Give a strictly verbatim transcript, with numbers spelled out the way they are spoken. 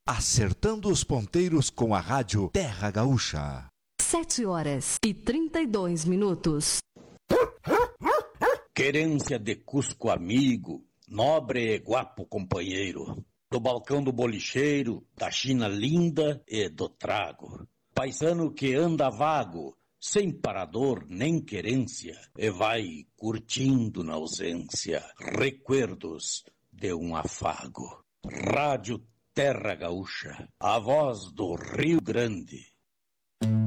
acertando os ponteiros com a rádio Terra Gaúcha. Sete horas e trinta e dois minutos. Querência de Cusco amigo, nobre e guapo companheiro, do balcão do bolicheiro, da China linda e do trago. Paisano que anda vago, sem parador nem querência, e vai curtindo na ausência recuerdos de um afago. Rádio Terra Gaúcha, a voz do Rio Grande.